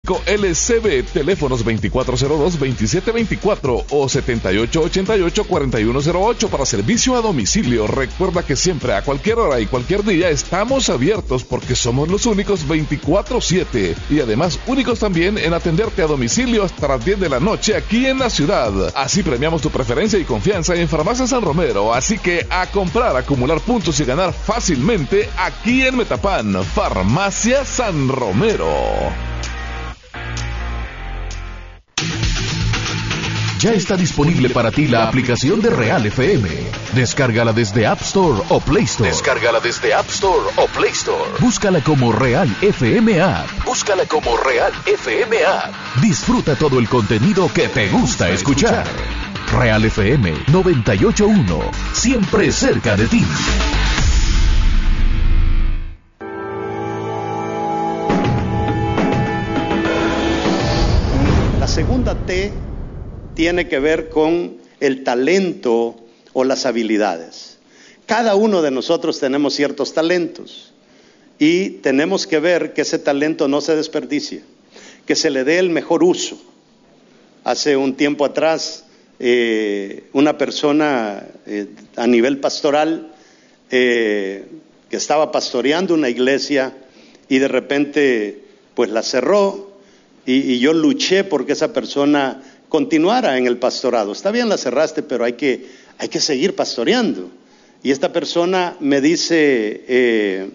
LCB, teléfonos 2402-2724 o 7888-4108 para servicio a domicilio. Recuerda que siempre, a cualquier hora y cualquier día, estamos abiertos porque somos los únicos 24/7 y además únicos también en atenderte a domicilio hasta las 10 de la noche aquí en la ciudad. Así premiamos tu preferencia y confianza en Farmacia San Romero, así que a comprar, acumular puntos y ganar fácilmente aquí en Metapán. Farmacia San Romero. Ya está disponible para ti la aplicación de Real FM. Descárgala desde App Store o Play Store. Búscala como Real FM App. Disfruta todo el contenido que te gusta escuchar. Real FM 98.1, siempre cerca de ti. La segunda T tiene que ver con el talento o las habilidades. Cada uno de nosotros tenemos ciertos talentos y tenemos que ver que ese talento no se desperdicie, que se le dé el mejor uso. Hace un tiempo atrás, una persona a nivel pastoral que estaba pastoreando una iglesia y de repente pues la cerró y yo luché porque esa persona continuara en el pastorado. Está bien, la cerraste, pero hay que seguir pastoreando. Y esta persona me dice,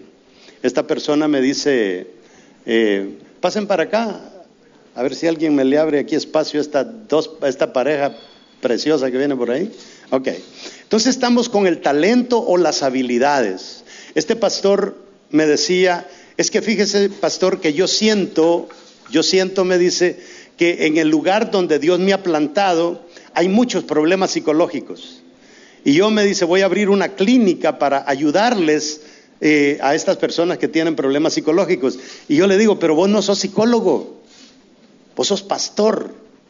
pasen para acá, a ver si alguien me le abre aquí espacio a esta pareja preciosa que viene por ahí. Ok, entonces estamos con el talento o las habilidades. Este pastor me decía, es que fíjese, pastor, que yo siento, me dice, que en el lugar donde Dios me ha plantado hay muchos problemas psicológicos. Y yo, me dice, voy a abrir una clínica para ayudarles a estas personas que tienen problemas psicológicos. Y yo le digo, pero vos no sos psicólogo, vos sos pastor.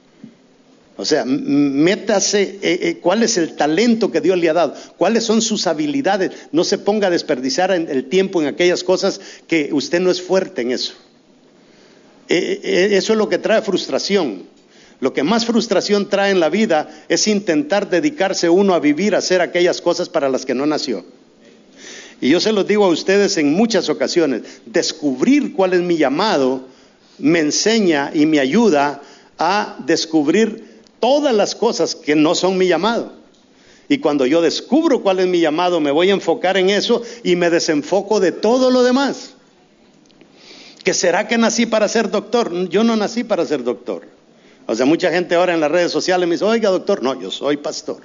O sea, métase, ¿cuál es el talento que Dios le ha dado? ¿Cuáles son sus habilidades? No se ponga a desperdiciar el tiempo en aquellas cosas que usted no es fuerte en eso. Eso es lo que trae frustración. Lo que más frustración trae en la vida es intentar dedicarse uno a vivir, a hacer aquellas cosas para las que no nació. Y yo se los digo a ustedes en muchas ocasiones, descubrir cuál es mi llamado me enseña y me ayuda a descubrir todas las cosas que no son mi llamado. Y cuando yo descubro cuál es mi llamado, me voy a enfocar en eso y me desenfoco de todo lo demás. ¿Que será que nací para ser doctor? Yo no nací para ser doctor. O sea, mucha gente ahora en las redes sociales me dice, oiga doctor, no, yo soy pastor,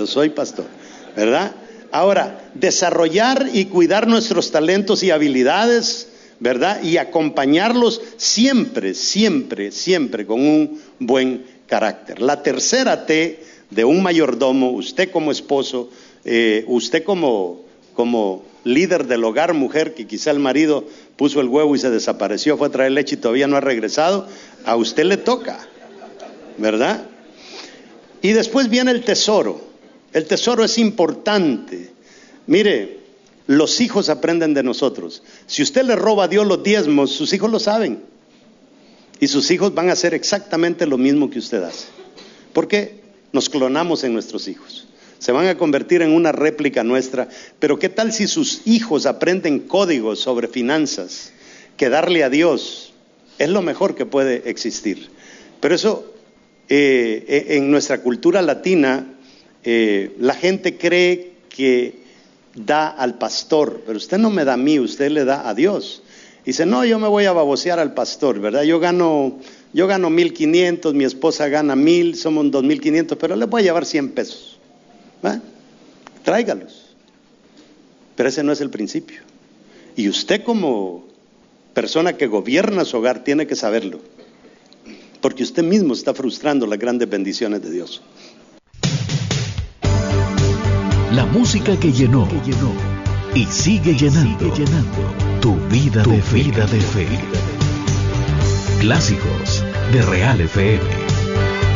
¿verdad? Ahora, desarrollar y cuidar nuestros talentos y habilidades, ¿verdad? Y acompañarlos siempre con un buen carácter. La tercera T de un mayordomo, usted como esposo, usted como líder del hogar, mujer, que quizá el marido puso el huevo y se desapareció, fue a traer leche y todavía no ha regresado, a usted le toca, ¿verdad? Y después viene el tesoro. El tesoro es importante. Mire, los hijos aprenden de nosotros. Si usted le roba a Dios los diezmos, sus hijos lo saben. Y sus hijos van a hacer exactamente lo mismo que usted hace. Porque nos clonamos en nuestros hijos. Se van a convertir en una réplica nuestra. Pero ¿qué tal si sus hijos aprenden códigos sobre finanzas? Que darle a Dios es lo mejor que puede existir. Pero eso, en nuestra cultura latina, la gente cree que da al pastor. Pero usted no me da a mí, usted le da a Dios. Dice, no, yo me voy a babosear al pastor, ¿verdad? Yo gano 1,500, mi esposa gana 1,000, somos 2,500, pero le voy a llevar 100 pesos. ¿Va? Tráigalos. Pero ese no es el principio. Y usted como persona que gobierna su hogar tiene que saberlo. Porque usted mismo está frustrando las grandes bendiciones de Dios. La música que llenó y sigue llenando tu vida de fe. Clásicos de Real FM.